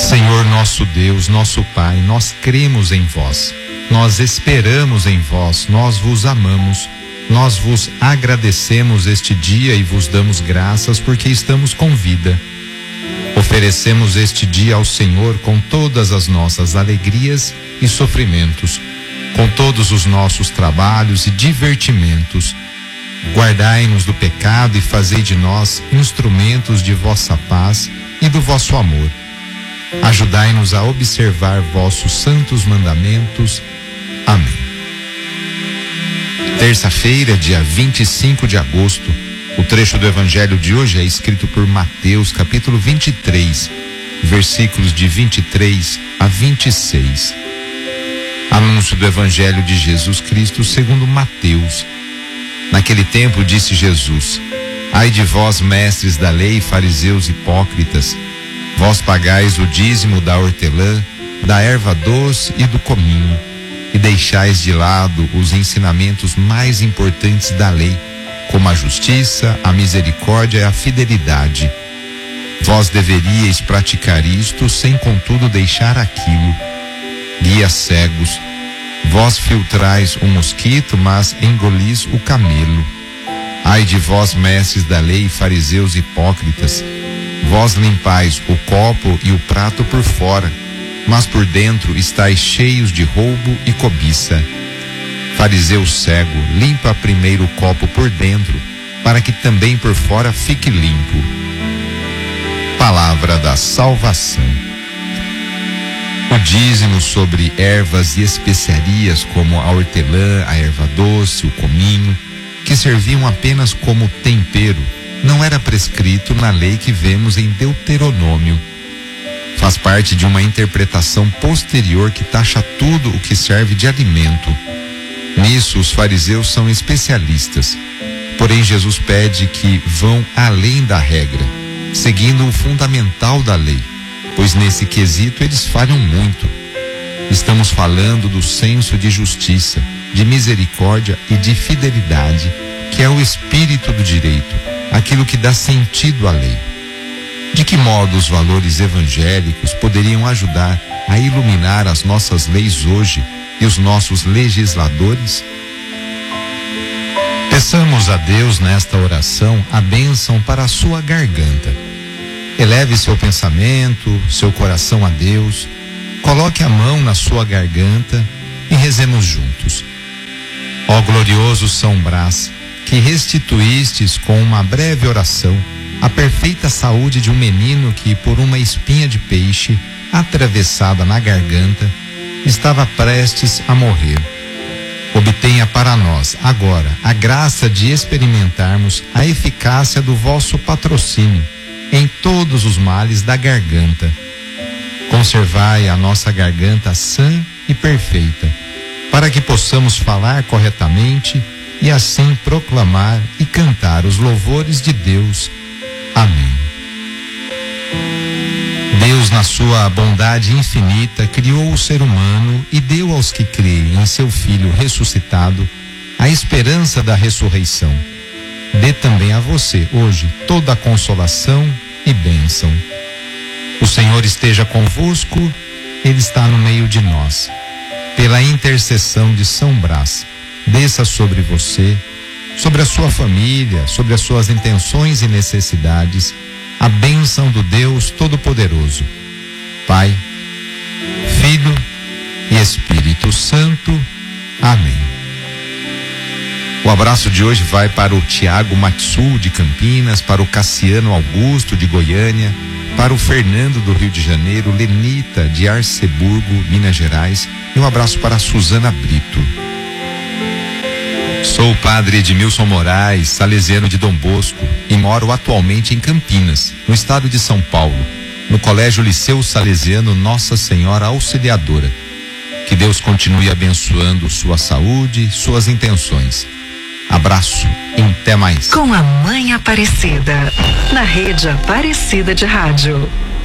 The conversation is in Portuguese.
Senhor nosso Deus, nosso Pai, nós cremos em vós, nós esperamos em vós, nós vos amamos, nós vos agradecemos este dia e vos damos graças porque estamos com vida. Oferecemos este dia ao Senhor com todas as nossas alegrias e sofrimentos, com todos os nossos trabalhos e divertimentos. Guardai-nos do pecado e fazei de nós instrumentos de vossa paz e do vosso amor. Ajudai-nos a observar vossos santos mandamentos. Amém. Terça-feira, dia 25 de agosto, o trecho do Evangelho de hoje é escrito por Mateus, capítulo 23, versículos de 23 a 26. Anúncio do Evangelho de Jesus Cristo segundo Mateus. Naquele tempo disse Jesus: Ai de vós, mestres da lei, fariseus hipócritas, vós pagais o dízimo da hortelã, da erva doce e do cominho, e deixais de lado os ensinamentos mais importantes da lei, como a justiça, a misericórdia e a fidelidade. Vós deveríeis praticar isto, sem contudo deixar aquilo. Guias cegos, vós filtrais o mosquito, mas engolis o camelo. Ai de vós, mestres da lei, fariseus hipócritas, vós limpais o copo e o prato por fora, mas por dentro estáis cheios de roubo e cobiça. Fariseu cego, limpa primeiro o copo por dentro, para que também por fora fique limpo. Palavra da salvação. O dízimo sobre ervas e especiarias como a hortelã, a erva doce, o cominho, que serviam apenas como tempero, não era prescrito na lei que vemos em Deuteronômio. Faz parte de uma interpretação posterior que taxa tudo o que serve de alimento. Nisso, os fariseus são especialistas. Porém, Jesus pede que vão além da regra, seguindo o fundamental da lei, pois nesse quesito eles falham muito. Estamos falando do senso de justiça, de misericórdia e de fidelidade, que é o espírito do direito, aquilo que dá sentido à lei. De que modo os valores evangélicos poderiam ajudar a iluminar as nossas leis hoje e os nossos legisladores? Peçamos a Deus nesta oração a bênção para a sua garganta. Eleve seu pensamento, seu coração a Deus, coloque a mão na sua garganta e rezemos juntos. Ó glorioso São Brás, que restituístes com uma breve oração a perfeita saúde de um menino que, por uma espinha de peixe atravessada na garganta, estava prestes a morrer. Obtenha para nós, agora, a graça de experimentarmos a eficácia do vosso patrocínio em todos os males da garganta. Conservai a nossa garganta sã e perfeita, para que possamos falar corretamente e assim proclamar e cantar os louvores de Deus. Amém. Deus, na sua bondade infinita, criou o ser humano e deu aos que creem em seu Filho ressuscitado a esperança da ressurreição. Dê também a você, hoje, toda a consolação e bênção. O Senhor esteja convosco, Ele está no meio de nós. Pela intercessão de São Brás, desça sobre você, sobre a sua família, sobre as suas intenções e necessidades, a bênção do Deus Todo-Poderoso, Pai, Filho e Espírito Santo. Amém. O abraço de hoje vai para o Tiago Matsul de Campinas, para o Cassiano Augusto de Goiânia, para o Fernando do Rio de Janeiro, Lenita de Arceburgo, Minas Gerais, e um abraço para a Suzana Brito. Sou o padre Edmilson Moraes, salesiano de Dom Bosco, e moro atualmente em Campinas, no estado de São Paulo, no Colégio Liceu Salesiano Nossa Senhora Auxiliadora. Que Deus continue abençoando sua saúde, suas intenções. Abraço e até mais. Com a Mãe Aparecida, na Rede Aparecida de Rádio.